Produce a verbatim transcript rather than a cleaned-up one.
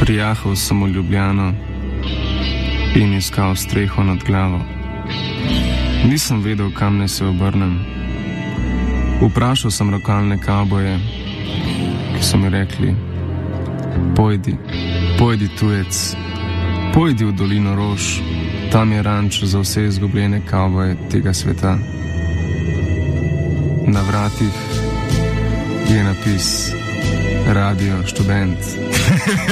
Prijahal sem v Ljubljano in iskal streho nad glavo. Nisem vedel, kam naj se obrnem. Vprašal sem lokalne kavboje, ki so mi rekli: pojdi, pojdi tujec, pojdi v dolino rož, tam je ranč za vse izgubljene kavboje tega sveta. Na vratih je napis Radio Študent.